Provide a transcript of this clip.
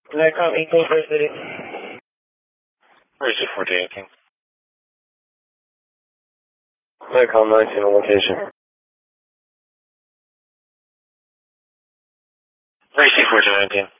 Nikon Eagle First City. Where is it, 4018? Nikon 19 on location. Where is it, 4019?